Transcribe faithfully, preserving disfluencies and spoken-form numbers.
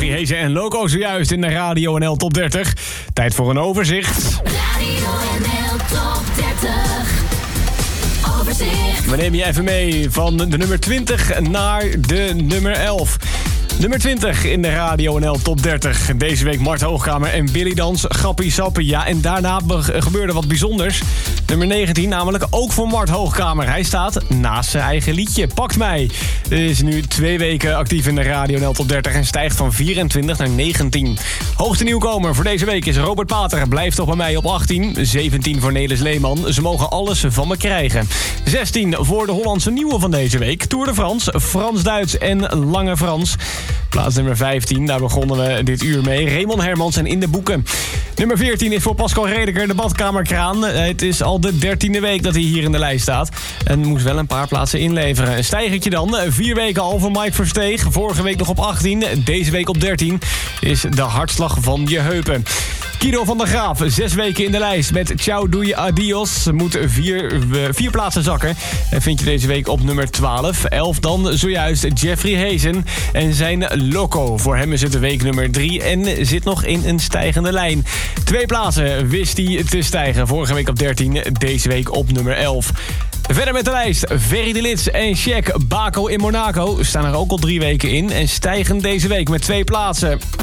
Jeffrey Hezen en Loco zojuist in de Radio N L Top dertig. Tijd voor een overzicht. Radio N L Top dertig. Overzicht. We nemen je even mee van de nummer twintig naar de nummer elf. Nummer twintig in de Radio N L Top dertig. Deze week Mart Hoogkamer en Billy Dans, Grappie Sappie. Ja, en daarna be- gebeurde wat bijzonders. Nummer negentien, namelijk ook voor Mart Hoogkamer. Hij staat naast zijn eigen liedje, Pakt Mij. Dit is nu twee weken actief in de Radio N L Top dertig... en stijgt van vierentwintig naar negentien. Hoogste nieuwkomer voor deze week is Robert Pater. Blijft toch bij mij op achttien. zeventien voor Nelis Leeman. Ze mogen alles van me krijgen. zestien voor de Hollandse nieuwe van deze week. Tour de France, Frans-Duits en Lange Frans. Plaats nummer vijftien, daar begonnen we dit uur mee. Raymond Hermans en In de Boeken. Nummer veertien is voor Pascal Redeker, de badkamerkraan. Het is al de dertiende week dat hij hier in de lijst staat. En moest wel een paar plaatsen inleveren. Een stijgertje dan. Vier weken al voor Mike Versteeg. Vorige week nog op achttien. Deze week op dertien is de hartslag van je heupen. Guido van der Graaf, zes weken in de lijst met Ciao Doei Adios. Moet vier, vier plaatsen zakken. En vind je deze week op nummer twaalf. elf dan zojuist Jeffrey Hezen en zijn Loco. Voor hem is het de week nummer drie en zit nog in een stijgende lijn. Twee plaatsen wist hij te stijgen. Vorige week op dertien, deze week op nummer elf. Verder met de lijst. Ferry de Lits en Check Baco in Monaco staan er ook al drie weken in en stijgen deze week met twee plaatsen.